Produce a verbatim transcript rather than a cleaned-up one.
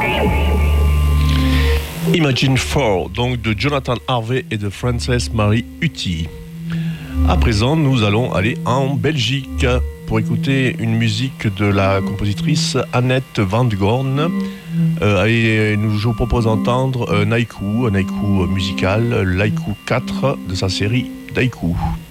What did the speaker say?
Imagine four, donc de Jonathan Harvey et de Frances Marie Hutty. À présent, nous allons aller en Belgique pour écouter une musique de la compositrice Annette van de Gorn. Euh, et nous, je vous propose d'entendre un haïku, un haïku musical, l'haïku quatre de sa série d'haïku.